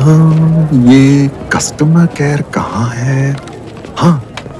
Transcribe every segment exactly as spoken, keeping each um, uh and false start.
अ, ये customer care कहाँ है? हाँ,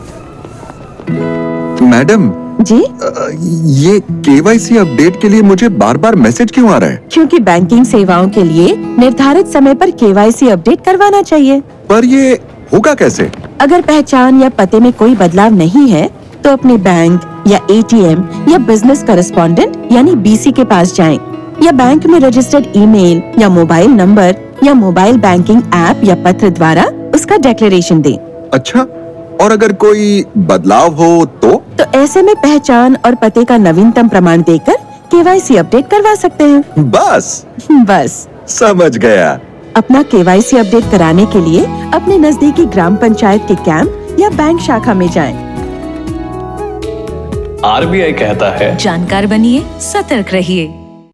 मैडम, जी, अ, ये केवाईसी अपडेट के लिए मुझे बार-बार मैसेज क्यों आ रहा है? क्योंकि बैंकिंग सेवाओं के लिए निर्धारित समय पर केवाईसी अपडेट करवाना चाहिए। पर ये होगा कैसे? अगर पहचान या पते में कोई बदलाव नहीं है, तो अपने बैंक या एटीएम या बिजनेस करेस्पॉन्डेंट यानी बीसी के पास जाएं, या बैंक में रजिस्टर्ड ईमेल या मोबाइल नंबर या मोबाइल बैंकिंग ऐप या पत्र द्वारा उसका डिक्लेरेशन दें। अच्छा, और अगर कोई बदलाव हो तो? तो ऐसे में पहचान और पते का नवीनतम प्रमाण देकर केवाईसी अपडेट करवा सकते हैं। बस, बस, समझ गया। अपना केवाईसी अपडेट कराने के लिए अपने नजदीकी ग्राम पंचायत के कैंप या बैंक शाखा में जाएं। आरबीआई कहता है, जानकार बनिए, सतर्क रहिए।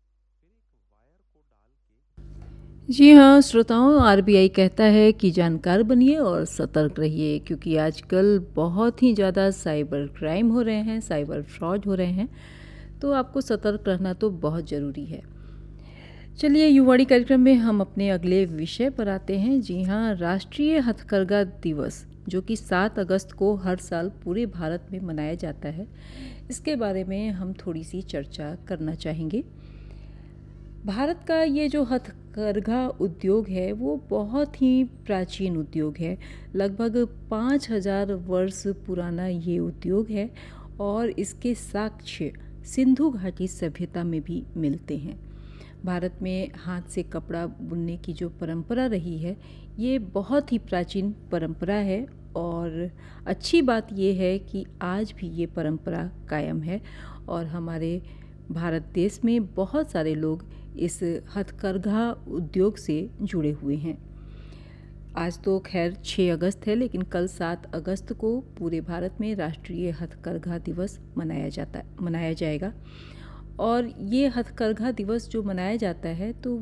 जी हाँ श्रोताओं, आरबीआई कहता है कि जानकार बनिए और सतर्क रहिए, क्योंकि आजकल बहुत ही ज़्यादा साइबर क्राइम हो रहे हैं, साइबर फ्रॉड हो रहे हैं, तो आपको सतर्क रहना तो बहुत ज़रूरी है। चलिए युवाणी कार्यक्रम में हम अपने अगले विषय पर आते हैं। जी हाँ, राष्ट्रीय हथकरघा दिवस जो कि सात अगस्त को हर साल पूरे भारत में मनाया जाता है, इसके बारे में हम थोड़ी सी चर्चा करना चाहेंगे। भारत का ये जो हथकरघा उद्योग है वो बहुत ही प्राचीन उद्योग है। लगभग पाँच हजार वर्ष पुराना ये उद्योग है और इसके साक्ष्य सिंधु घाटी सभ्यता में भी मिलते हैं। भारत में हाथ से कपड़ा बुनने की जो परंपरा रही है ये बहुत ही प्राचीन परंपरा है, और अच्छी बात ये है कि आज भी ये परंपरा कायम है और हमारे भारत देश में बहुत सारे लोग इस हथकरघा उद्योग से जुड़े हुए हैं। आज तो खैर छह अगस्त है, लेकिन कल सात अगस्त को पूरे भारत में राष्ट्रीय हथकरघा दिवस मनाया जाता मनाया जाएगा। और ये हथकरघा दिवस जो मनाया जाता है तो